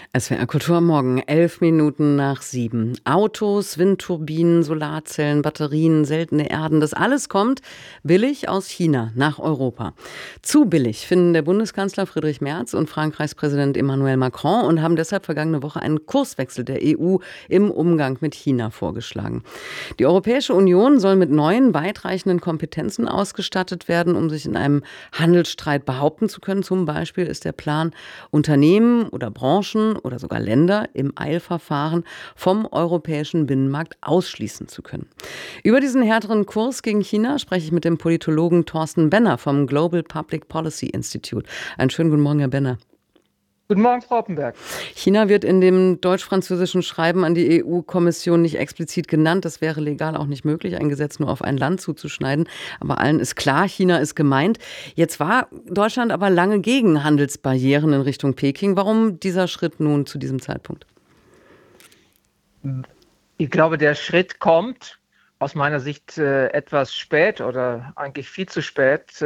SWR Kultur am Morgen, 11 Minuten nach 7. Autos, Windturbinen, Solarzellen, Batterien, seltene Erden, das alles kommt billig aus China nach Europa. Zu billig finden der Bundeskanzler Friedrich Merz und Frankreichs Präsident Emmanuel Macron und haben deshalb vergangene Woche einen Kurswechsel der EU im Umgang mit China vorgeschlagen. Die Europäische Union soll mit neuen, weitreichenden Kompetenzen ausgestattet werden, um sich in einem Handelsstreit behaupten zu können. Zum Beispiel ist der Plan, Unternehmen oder Branchen oder sogar Länder im Eilverfahren vom europäischen Binnenmarkt ausschließen zu können. Über diesen härteren Kurs gegen China spreche ich mit dem Politologen Thorsten Benner vom Global Public Policy Institute. Einen schönen guten Morgen, Herr Benner. Guten Morgen, Frau Oppenberg. China wird in dem deutsch-französischen Schreiben an die EU-Kommission nicht explizit genannt. Das wäre legal auch nicht möglich, ein Gesetz nur auf ein Land zuzuschneiden. Aber allen ist klar, China ist gemeint. Jetzt war Deutschland aber lange gegen Handelsbarrieren in Richtung Peking. Warum dieser Schritt nun zu diesem Zeitpunkt? Ich glaube, der Schritt kommt aus meiner Sicht etwas spät oder eigentlich viel zu spät,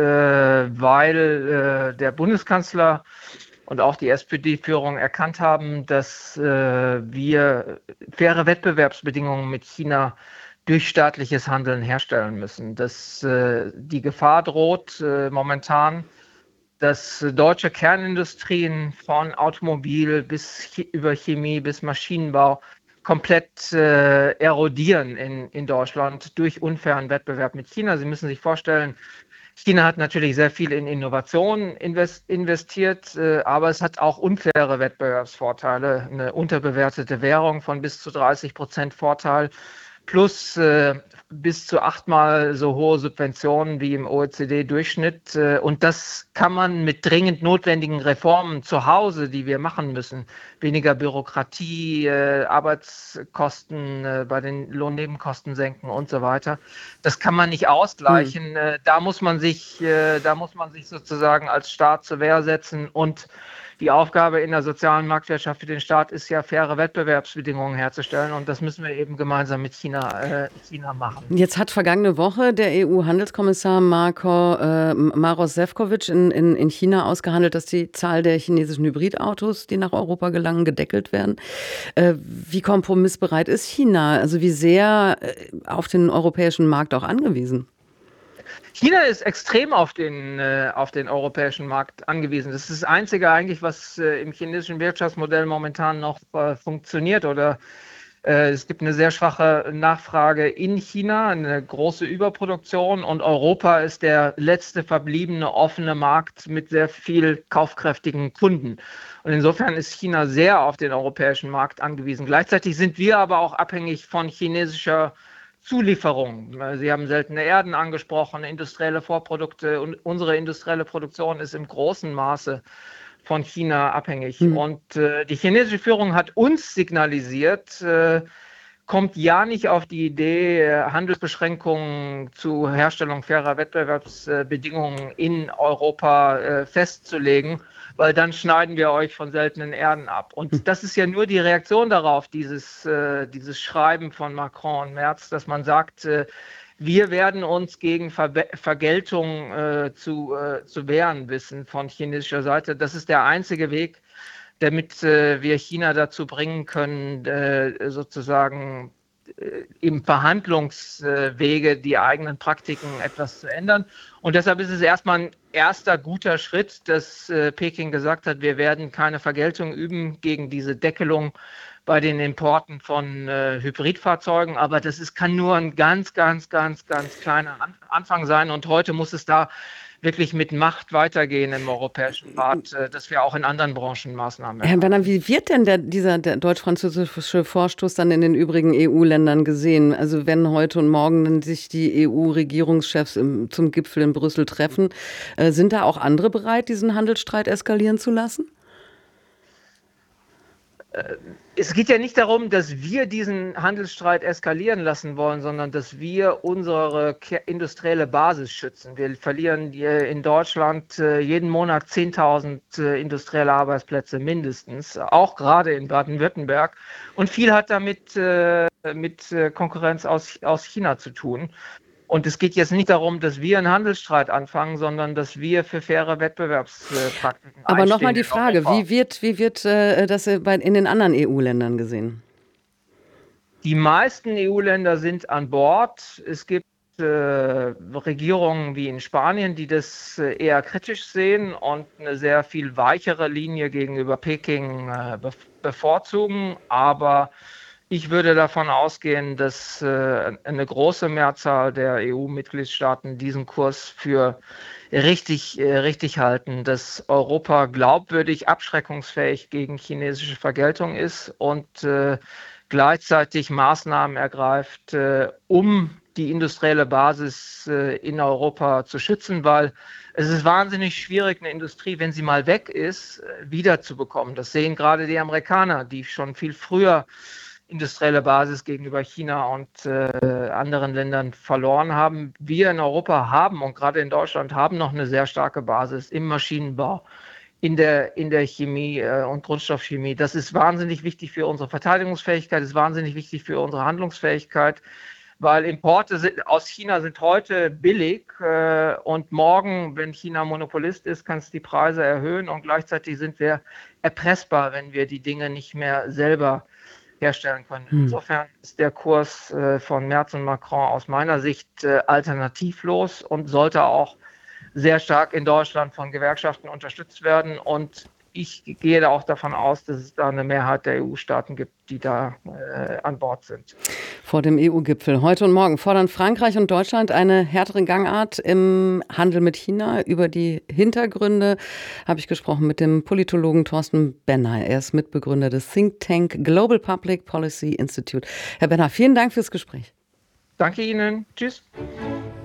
weil der Bundeskanzler und auch die SPD-Führung erkannt haben, dass wir faire Wettbewerbsbedingungen mit China durch staatliches Handeln herstellen müssen. Dass die Gefahr droht momentan, dass deutsche Kernindustrien von Automobil bis über Chemie bis Maschinenbau komplett erodieren in Deutschland durch unfairen Wettbewerb mit China. Sie müssen sich vorstellen, China hat natürlich sehr viel in Innovationen investiert, aber es hat auch unfaire Wettbewerbsvorteile, eine unterbewertete Währung von bis zu 30% Vorteil plus bis zu 8-mal so hohe Subventionen wie im OECD-Durchschnitt. Und das kann man mit dringend notwendigen Reformen zu Hause, die wir machen müssen, weniger Bürokratie, Arbeitskosten bei den Lohnnebenkosten senken und so weiter. Das kann man nicht ausgleichen. Da muss man sich sozusagen als Staat zur Wehr setzen. Und die Aufgabe in der sozialen Marktwirtschaft für den Staat ist ja, faire Wettbewerbsbedingungen herzustellen. Und das müssen wir eben gemeinsam mit China machen. Jetzt hat vergangene Woche der EU-Handelskommissar Maros Šefčovič in China ausgehandelt, dass die Zahl der chinesischen Hybridautos, die nach Europa gelangen, gedeckelt werden. Wie kompromissbereit ist China? Also wie sehr auf den europäischen Markt auch angewiesen? China ist extrem auf den europäischen Markt angewiesen. Das ist das Einzige eigentlich, was im chinesischen Wirtschaftsmodell momentan noch funktioniert. Oder es gibt eine sehr schwache Nachfrage in China, eine große Überproduktion, und Europa ist der letzte verbliebene offene Markt mit sehr viel kaufkräftigen Kunden. Und insofern ist China sehr auf den europäischen Markt angewiesen. Gleichzeitig sind wir aber auch abhängig von chinesischer Zulieferung. Sie haben seltene Erden angesprochen, industrielle Vorprodukte, und unsere industrielle Produktion ist im großen Maße von China abhängig. Und die chinesische Führung hat uns signalisiert, kommt ja nicht auf die Idee, Handelsbeschränkungen zur Herstellung fairer Wettbewerbsbedingungen in Europa festzulegen, weil dann schneiden wir euch von seltenen Erden ab. Und das ist ja nur die Reaktion darauf, dieses Schreiben von Macron und Merz, dass man sagt, wir werden uns gegen Vergeltung zu wehren wissen von chinesischer Seite. Das ist der einzige Weg, damit wir China dazu bringen können, sozusagen im Verhandlungswege die eigenen Praktiken etwas zu ändern. Und deshalb ist es erstmal ein erster guter Schritt, dass Peking gesagt hat, wir werden keine Vergeltung üben gegen diese Deckelung bei den Importen von Hybridfahrzeugen. Aber kann nur ein ganz, ganz, ganz, ganz kleiner Anfang sein. Und heute muss es da wirklich mit Macht weitergehen im Europäischen Rat, dass wir auch in anderen Branchen Maßnahmen ergreifen. Herr Benner, wie wird denn der deutsch-französische Vorstoß dann in den übrigen EU-Ländern gesehen? Also wenn heute und morgen dann sich die EU-Regierungschefs zum Gipfel in Brüssel treffen, sind da auch andere bereit, diesen Handelsstreit eskalieren zu lassen? Es geht ja nicht darum, dass wir diesen Handelsstreit eskalieren lassen wollen, sondern dass wir unsere industrielle Basis schützen. Wir verlieren in Deutschland jeden Monat 10.000 industrielle Arbeitsplätze mindestens, auch gerade in Baden-Württemberg. Und viel hat damit mit Konkurrenz aus China zu tun. Und es geht jetzt nicht darum, dass wir einen Handelsstreit anfangen, sondern dass wir für faire Wettbewerbspraktiken Aber nochmal einstehen die in Frage, Europa. wie wird das in den anderen EU-Ländern gesehen? Die meisten EU-Länder sind an Bord. Es gibt Regierungen wie in Spanien, die das eher kritisch sehen und eine sehr viel weichere Linie gegenüber Peking bevorzugen. Aber ich würde davon ausgehen, dass eine große Mehrzahl der EU-Mitgliedstaaten diesen Kurs für richtig halten, dass Europa glaubwürdig abschreckungsfähig gegen chinesische Vergeltung ist und gleichzeitig Maßnahmen ergreift, um die industrielle Basis in Europa zu schützen, weil es ist wahnsinnig schwierig, eine Industrie, wenn sie mal weg ist, wiederzubekommen. Das sehen gerade die Amerikaner, die schon viel früher industrielle Basis gegenüber China und anderen Ländern verloren haben. Wir in Europa haben und gerade in Deutschland haben noch eine sehr starke Basis im Maschinenbau, in der Chemie und Grundstoffchemie. Das ist wahnsinnig wichtig für unsere Verteidigungsfähigkeit, ist wahnsinnig wichtig für unsere Handlungsfähigkeit, weil Importe aus China sind heute billig und morgen, wenn China Monopolist ist, kann es die Preise erhöhen und gleichzeitig sind wir erpressbar, wenn wir die Dinge nicht mehr selber herstellen können. Insofern ist der Kurs von Merz und Macron aus meiner Sicht alternativlos und sollte auch sehr stark in Deutschland von Gewerkschaften unterstützt werden. Und ich gehe da auch davon aus, dass es da eine Mehrheit der EU-Staaten gibt, die da an Bord sind. Vor dem EU-Gipfel heute und morgen fordern Frankreich und Deutschland eine härtere Gangart im Handel mit China. Über die Hintergründe habe ich gesprochen mit dem Politologen Thorsten Benner. Er ist Mitbegründer des Think Tank Global Public Policy Institute. Herr Benner, vielen Dank fürs Gespräch. Danke Ihnen. Tschüss.